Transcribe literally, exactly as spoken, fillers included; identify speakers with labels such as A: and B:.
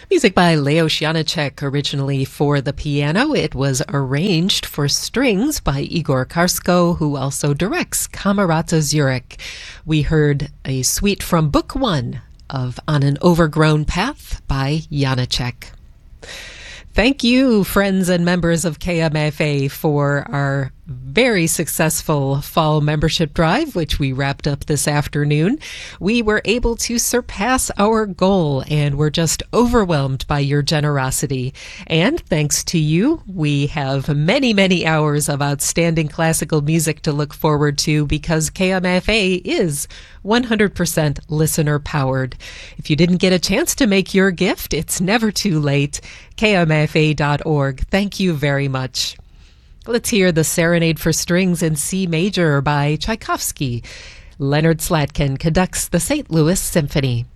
A: Music by Leos Janáček, originally for the piano. It was arranged for strings by Igor Karsko, who also directs Camerata Zurich. We heard a suite from Book One of On an Overgrown Path by Janáček. Thank you, friends and members of K M F A, for our very successful fall membership drive, which we wrapped up this afternoon. We were able to surpass our goal, and we're just overwhelmed by your generosity. And thanks to you, we have many, many hours of outstanding classical music to look forward to, because K M F A is one hundred percent listener powered. If you didn't get a chance to make your gift, it's never too late. K M F A dot org. Thank you very much. Let's hear the Serenade for Strings in C Major by Tchaikovsky. Leonard Slatkin conducts the Saint Louis Symphony.